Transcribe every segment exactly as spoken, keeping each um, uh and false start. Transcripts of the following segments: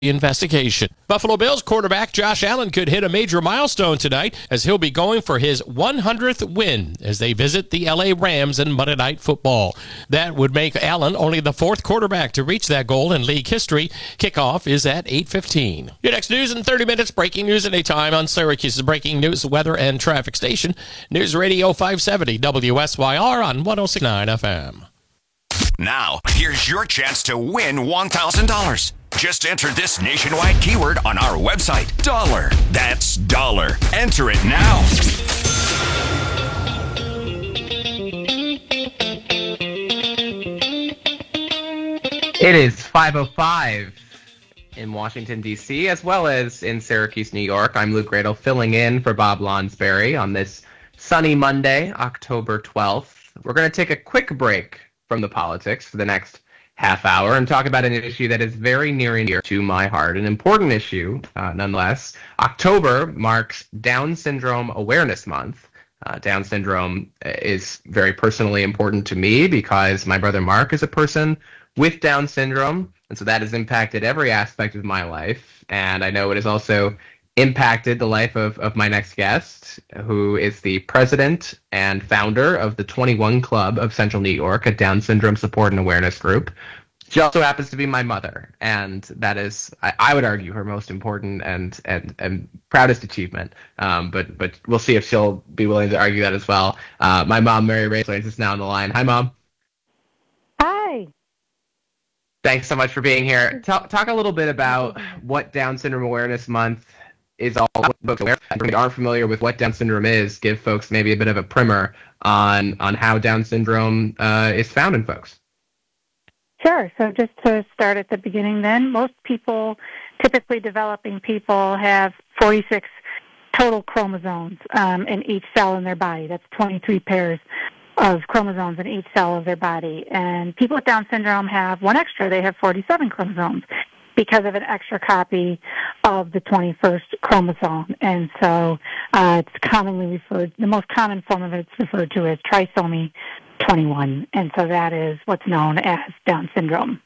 investigation. Buffalo Bills quarterback Josh Allen could hit a major milestone tonight as he'll be going for his one hundredth win as they visit the L A Rams in Monday Night Football. That would make Allen only the fourth quarterback to reach that goal in league history. Kickoff is at eight fifteen. Your next news in thirty minutes. Breaking news at a time on Syracuse's breaking news, weather, and traffic station. News Radio five seventy W S Y R on one oh six point nine F M. Now, here's your chance to win one thousand dollars. Just enter this nationwide keyword on our website, dollar. That's dollar. Enter it now. It is five oh five in Washington, D C, as well as in Syracuse, New York. I'm Luke Radel, filling in for Bob Lonsberry on this sunny Monday, October twelfth. We're going to take a quick break from the politics for the next half hour and talk about an issue that is very near and dear to my heart, an important issue, uh, nonetheless. October marks Down Syndrome Awareness Month. Uh, Down syndrome is very personally important to me because my brother Mark is a person with Down syndrome, and so that has impacted every aspect of my life. And I know it has also impacted the life of, of my next guest, who is the president and founder of the twenty-one Club of Central New York, a Down syndrome support and awareness group. She also happens to be my mother, and that is, I, I would argue, her most important and and, and proudest achievement. Um, but but we'll see if she'll be willing to argue that as well. Uh, my mom, Mary Rachel, is now on the line. Hi, Mom. Hi. Thanks so much for being here. Talk, talk a little bit about what Down Syndrome Awareness Month is all about. Folks who aren't familiar with what Down syndrome is, give folks maybe a bit of a primer on on how Down syndrome uh, is found in folks. Sure. So just to start at the beginning then, most people, typically developing people, have forty-six total chromosomes um, in each cell in their body. That's twenty-three pairs of chromosomes in each cell of their body. And people with Down syndrome have one extra. They have forty-seven chromosomes because of an extra copy of the twenty-first chromosome. And so uh, it's commonly referred, the most common form of it is referred to as trisomy twenty-one. And so that is what's known as Down syndrome.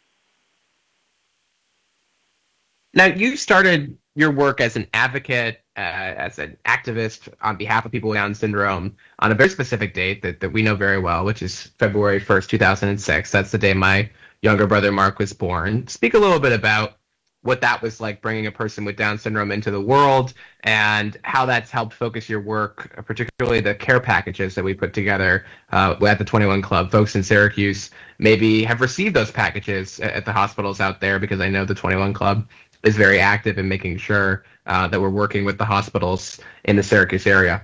Now, you started your work as an advocate, uh, as an activist on behalf of people with Down syndrome on a very specific date that, that we know very well, which is February first, two thousand six. That's the day my younger brother Mark was born. Speak a little bit about what that was like, bringing a person with Down syndrome into the world, and how that's helped focus your work, particularly the care packages that we put together uh, at the twenty-one Club. Folks in Syracuse maybe have received those packages at the hospitals out there, because I know the twenty-one Club is very active in making sure uh, that we're working with the hospitals in the Syracuse area.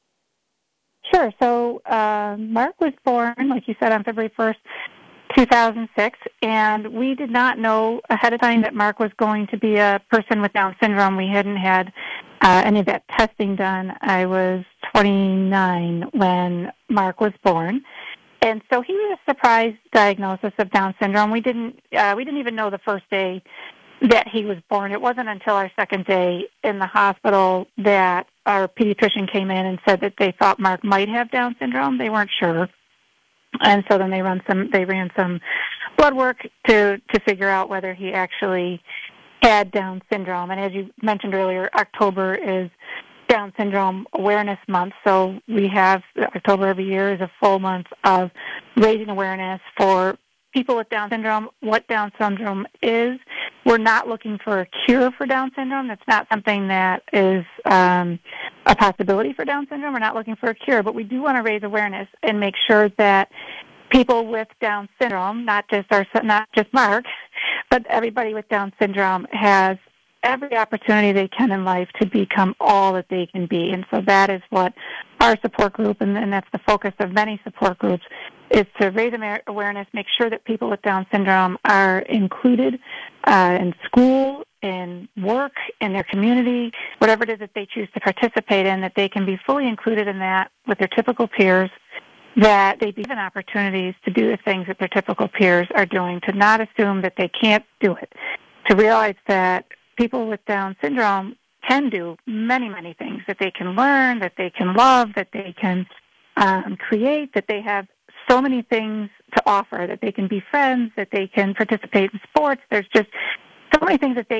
Sure. So uh, Mark was born, like you said, on February first, two thousand six, and we did not know ahead of time that Mark was going to be a person with Down syndrome. We hadn't had uh, any of that testing done. I was twenty-nine when Mark was born, and so he was a surprise diagnosis of Down syndrome. We didn't uh, we didn't even know the first day that he was born. It wasn't until our second day in the hospital that our pediatrician came in and said that they thought Mark might have Down syndrome. They weren't sure. And so then they run some. They ran some blood work to to figure out whether he actually had Down syndrome. And as you mentioned earlier, October is Down Syndrome Awareness Month. So we have October every year is a full month of raising awareness for people with Down syndrome, what Down syndrome is. We're not looking for a cure for Down syndrome. That's not something that is um, a possibility for Down syndrome. We're not looking for a cure, but we do want to raise awareness and make sure that people with Down syndrome, not just our, not just Mark, but everybody with Down syndrome has every opportunity they can in life to become all that they can be. And so that is what our support group, and, and that's the focus of many support groups, is to raise awareness, make sure that people with Down syndrome are included uh, in school, in work, in their community, whatever it is that they choose to participate in, that they can be fully included in that with their typical peers, that they be given opportunities to do the things that their typical peers are doing, to not assume that they can't do it, to realize that people with Down syndrome can do many, many things, that they can learn, that they can love, that they can um, create, that they have so many things to offer, that they can be friends, that they can participate in sports. There's just so many things that they